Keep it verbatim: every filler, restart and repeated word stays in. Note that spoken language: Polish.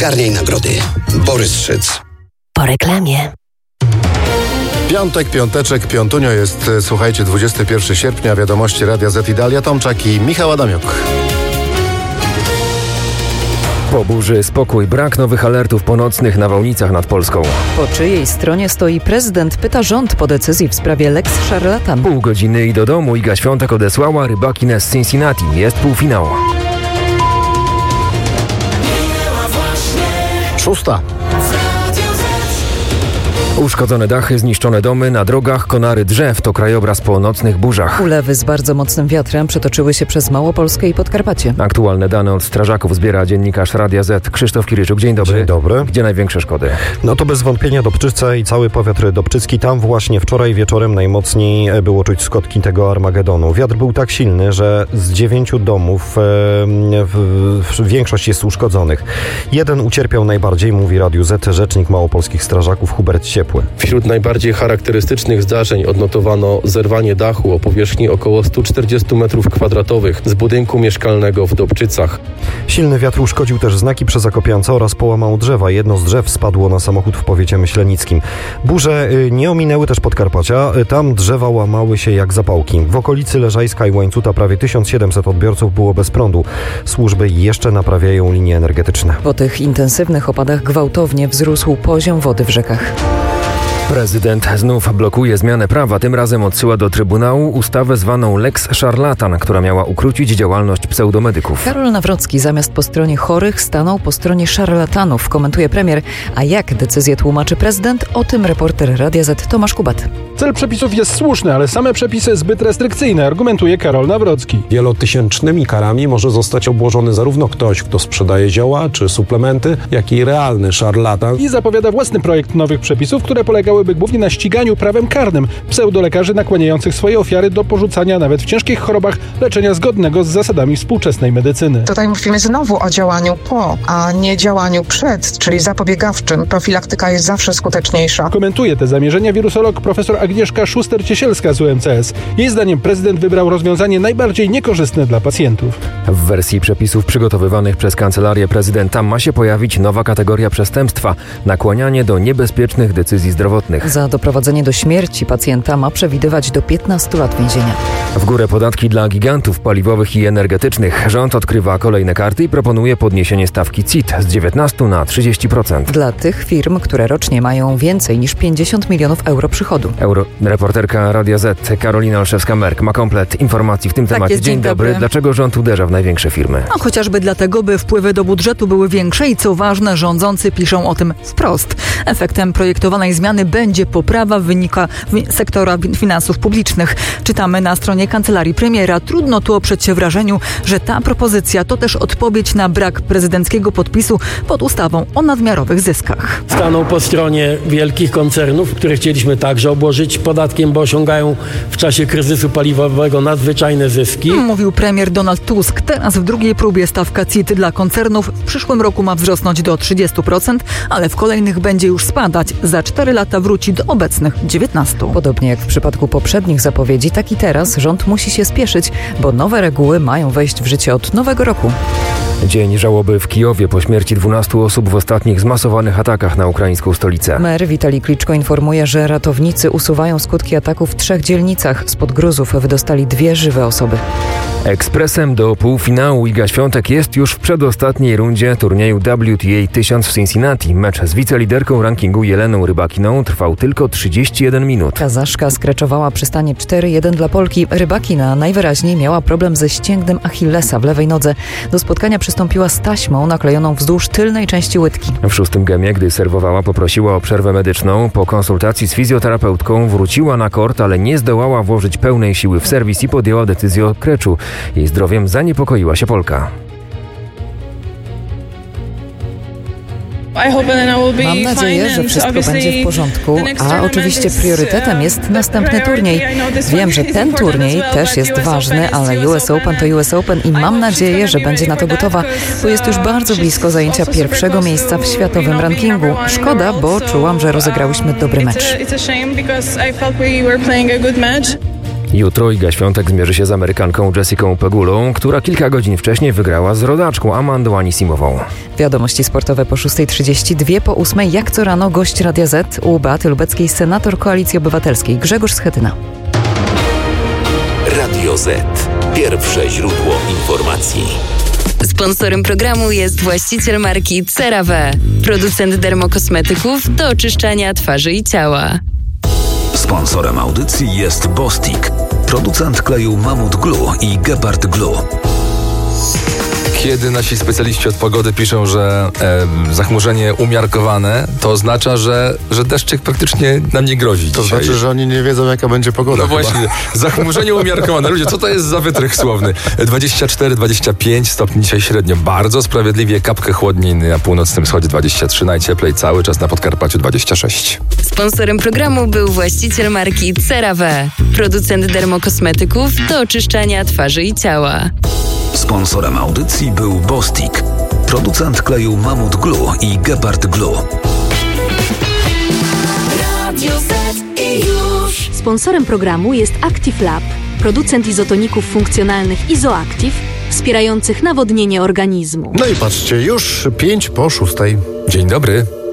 Zgarniaj nagrody. Borys Szyc. Po reklamie. Piątek, piąteczek, piątunio jest, słuchajcie, dwudziestego pierwszego sierpnia, wiadomości Radia Z i Dalia Tomczak i Michał Adamiuk. Po burzy spokój, brak nowych alertów ponocnych na nawałnicach nad Polską. Po czyjej stronie stoi prezydent, pyta rząd po decyzji w sprawie Lex Szarlatan. Pół godziny i do domu Iga Świątek odesłała rybakinę z Cincinnati. Jest półfinał. Szósta. Uszkodzone dachy, zniszczone domy, na drogach konary drzew to krajobraz po nocnych burzach. Ulewy z bardzo mocnym wiatrem przetoczyły się przez Małopolskę i Podkarpacie. Aktualne dane od strażaków zbiera dziennikarz Radia Z Krzysztof Kiryczuk. Dzień dobry. Dzień dobry. Gdzie największe szkody? No to bez wątpienia Dobczyce i cały powiat dobczycki. Tam właśnie wczoraj wieczorem najmocniej było czuć skutki tego Armagedonu. Wiatr był tak silny, że z dziewięciu domów e, w, w, większość jest uszkodzonych. Jeden ucierpiał najbardziej, mówi Radiu Z rzecznik małopolskich strażaków Hubert Ciepły. Wśród najbardziej charakterystycznych zdarzeń odnotowano zerwanie dachu o powierzchni około sto czterdzieści metrów kwadratowych z budynku mieszkalnego w Dobczycach. Silny wiatr uszkodził też znaki przy Zakopiance oraz połamał drzewa. Jedno z drzew spadło na samochód w powiecie myślenickim. Burze nie ominęły też Podkarpacia. Tam drzewa łamały się jak zapałki. W okolicy Leżajska i Łańcuta prawie tysiąc siedemset odbiorców było bez prądu. Służby jeszcze naprawiają linie energetyczne. Po tych intensywnych opadach gwałtownie wzrósł poziom wody w rzekach. Prezydent znów blokuje zmianę prawa. Tym razem odsyła do Trybunału ustawę zwaną Lex Szarlatan, która miała ukrócić działalność pseudomedyków. Karol Nawrocki zamiast po stronie chorych stanął po stronie szarlatanów, komentuje premier. A jak decyzję tłumaczy prezydent? O tym reporter Radia Z Tomasz Kubat. Cel przepisów jest słuszny, ale same przepisy zbyt restrykcyjne, argumentuje Karol Nawrocki. Wielotysięcznymi karami może zostać obłożony zarówno ktoś, kto sprzedaje zioła czy suplementy, jak i realny szarlatan. I zapowiada własny projekt nowych przepisów, które polegałyby głównie na ściganiu prawem karnym pseudolekarzy nakłaniających swoje ofiary do porzucania nawet w ciężkich chorobach leczenia zgodnego z zasadami współczesnej medycyny. Tutaj mówimy znowu o działaniu po, a nie działaniu przed, czyli zapobiegawczym. Profilaktyka jest zawsze skuteczniejsza. Komentuje te zamierzenia wirusolog profesor Agnieszka Szuster-Ciesielska z U M C S. Jej zdaniem prezydent wybrał rozwiązanie najbardziej niekorzystne dla pacjentów. W wersji przepisów przygotowywanych przez Kancelarię Prezydenta ma się pojawić nowa kategoria przestępstwa – nakłanianie do niebezpiecznych decyzji zdrowotnych. Za doprowadzenie do śmierci pacjenta ma przewidywać do piętnastu lat więzienia. W górę podatki dla gigantów paliwowych i energetycznych. Rząd odkrywa kolejne karty i proponuje podniesienie stawki C I T z dziewiętnastu na trzydzieści procent. Dla tych firm, które rocznie mają więcej niż pięćdziesiąt milionów euro przychodu. Euro. Reporterka Radia Z Karolina Olszewska-Merk ma komplet informacji w tym tak temacie. Jest, dzień, dzień dobry. dobry. Dlaczego rząd uderza w największe firmy? No chociażby dlatego, by wpływy do budżetu były większe i co ważne, rządzący piszą o tym wprost. Efektem projektowanej zmiany będzie poprawa wynika sektora finansów publicznych. Czytamy na stronie Kancelarii Premiera. Trudno tu oprzeć się wrażeniu, że ta propozycja to też odpowiedź na brak prezydenckiego podpisu pod ustawą o nadmiarowych zyskach. Stanął po stronie wielkich koncernów, które chcieliśmy także obłożyć podatkiem, bo osiągają w czasie kryzysu paliwowego nadzwyczajne zyski. Mówił premier Donald Tusk. Teraz w drugiej próbie stawka C I T dla koncernów w przyszłym roku ma wzrosnąć do trzydziestu procent, ale w kolejnych będzie już spadać. Za cztery lata wróci do obecnych dziewiętnastu. Podobnie jak w przypadku poprzednich zapowiedzi, tak i teraz rząd musi się spieszyć, bo nowe reguły mają wejść w życie od nowego roku. Dzień żałoby w Kijowie po śmierci dwunastu osób w ostatnich zmasowanych atakach na ukraińską stolicę. Mer Witalij Kliczko informuje, że ratownicy usuwają skutki ataków w trzech dzielnicach. Spod gruzów wydostali dwie żywe osoby. Ekspresem do półfinału Iga Świątek jest już w przedostatniej rundzie turnieju W T A tysiąc w Cincinnati. Mecz z wiceliderką rankingu Jeleną Rybakiną trwał tylko trzydzieści jeden minut. Kazaszka skreczowała przystanie cztery jeden dla Polki. Rybakina najwyraźniej miała problem ze ścięgnem Achillesa w lewej nodze. Do spotkania przystąpiła z taśmą naklejoną wzdłuż tylnej części łydki. W szóstym gemie, gdy serwowała, poprosiła o przerwę medyczną. Po konsultacji z fizjoterapeutką wróciła na kort, ale nie zdołała włożyć pełnej siły w serwis i podjęła decyzję o kreczu. Jej zdrowiem zaniepokoiła się Polka. Mam nadzieję, że wszystko będzie w porządku, a oczywiście priorytetem jest następny turniej. Wiem, że ten turniej też jest ważny, ale U S Open to U S Open i mam nadzieję, że będzie na to gotowa, bo jest już bardzo blisko zajęcia pierwszego miejsca w światowym rankingu. Szkoda, bo czułam, że rozegrałyśmy dobry mecz. Jutro Iga Świątek zmierzy się z Amerykanką Jessicą Pegulą, która kilka godzin wcześniej wygrała z rodaczką Amandą Anisimową. Wiadomości sportowe po szósta trzydzieści, dwie po ósmej. Jak co rano gość Radia Z u Beaty Lubeckiej, senator Koalicji Obywatelskiej Grzegorz Schetyna. Radio Z. Pierwsze źródło informacji. Sponsorem programu jest właściciel marki CeraVe, producent dermokosmetyków do oczyszczania twarzy i ciała. Sponsorem audycji jest Bostik, producent kleju Mamut Glue i Gepard Glue. Kiedy nasi specjaliści od pogody piszą, że e, zachmurzenie umiarkowane, to oznacza, że, że deszczyk praktycznie nam nie grozi To dzisiaj. znaczy, że oni nie wiedzą, jaka będzie pogoda. No chyba. właśnie, zachmurzenie umiarkowane. Ludzie, co to jest za wytrych słowny? dwadzieścia cztery dwadzieścia pięć stopni dzisiaj średnio. Bardzo sprawiedliwie, kapkę chłodniej na północnym wschodzie dwadzieścia trzy, najcieplej cały czas na Podkarpaciu dwadzieścia sześć. Sponsorem programu był właściciel marki CeraVe, producent dermokosmetyków do oczyszczania twarzy i ciała. Sponsorem audycji był Bostik, producent kleju Mamut Glue i Gepard Glue. Radio Z i już. Sponsorem programu jest Active Lab, producent izotoników funkcjonalnych Izoactive, wspierających nawodnienie organizmu. No i patrzcie, już pięć po szóstej. Dzień dobry.